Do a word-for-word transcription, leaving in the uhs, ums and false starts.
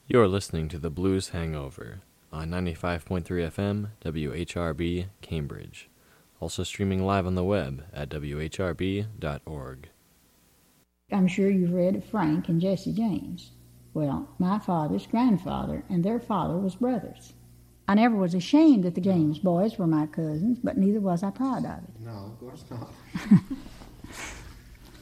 You're listening to The Blues Hangover on ninety-five point three F M, W H R B, Cambridge. Also streaming live on the web at w h r b dot org. I'm sure you've read of Frank and Jesse James. Well, my father's grandfather and their father was brothers. I never was ashamed that the James boys were my cousins, but neither was I proud of it. No, of course not.